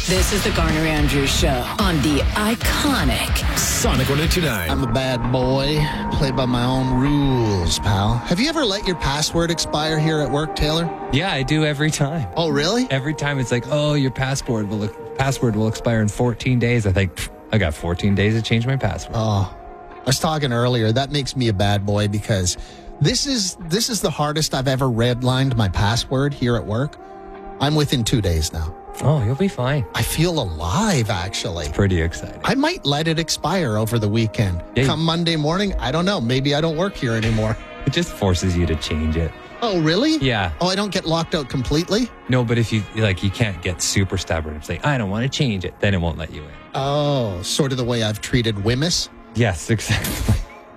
This is the Garner Andrews Show on the iconic Sonic 102.9. I'm a bad boy. Play by my own rules, pal. Have you ever let your password expire here at work, Taylor? Yeah, I do every time. Oh, really? Every time it's like, oh, your password will expire in 14 days. I think, I got 14 days to change my password. Oh, I was talking earlier. That makes me a bad boy because this is the hardest I've ever redlined my password here at work. I'm within 2 days now. Oh, you'll be fine. I feel alive, actually. Pretty exciting. I might let it expire over the weekend. Yeah. Come Monday morning, I don't know. Maybe I don't work here anymore. It just forces you to change it. Oh, really? Yeah. Oh, I don't get locked out completely? No, but if you can't get super stubborn and say, I don't want to change it, then it won't let you in. Oh, sort of the way I've treated Wemyss. Yes, exactly.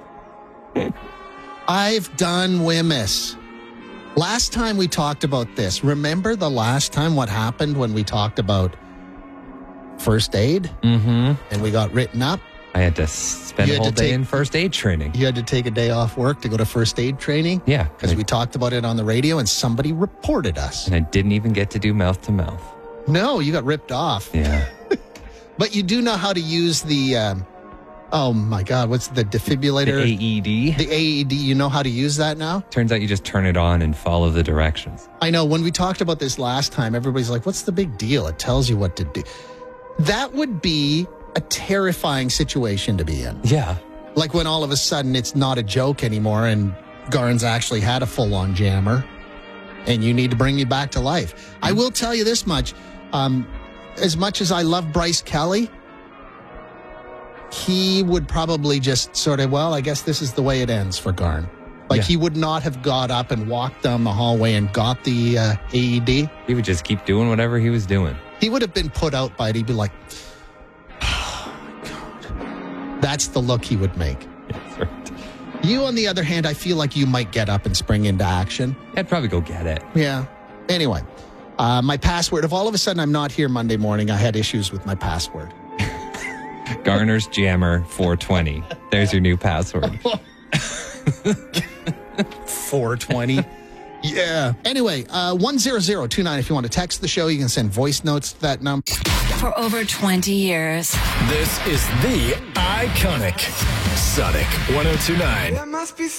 I've done Wemyss. Last time we talked about this, remember the last time what happened when we talked about first aid? Mm-hmm. And we got written up? I had to spend a whole day in first aid training. You had to take a day off work to go to first aid training? Yeah. Because we talked about it on the radio and somebody reported us. And I didn't even get to do mouth to mouth. No, you got ripped off. Yeah. But you do know how to use the, oh my God, what's the defibrillator? The AED. The AED, you know how to use that now? Turns out you just turn it on and follow the directions. I know. When we talked about this last time, everybody's like, what's the big deal? It tells you what to do. That would be a terrifying situation to be in. Yeah. Like when all of a sudden it's not a joke anymore and Garn's actually had a full-on jammer and you need to bring me back to life. I will tell you this much. As much as I love Bryce Kelly, he would probably just sort of, well, I guess this is the way it ends for Garn. Like he would not have got up and walked down the hallway and got the AED. He would just keep doing whatever he was doing. He would have been put out by it. He'd be like, oh, my God. That's the look he would make. That's right. You, on the other hand, I feel like you might get up and spring into action. I'd probably go get it. Yeah. Anyway, my password, if all of a sudden I'm not here Monday morning, I had issues with my password. Garner's Jammer 420. There's your new password. 420. Yeah. Anyway, 10029. If you want to text the show, you can send voice notes to that number. for over 20 years. This is the iconic Sonic 102.9. There must be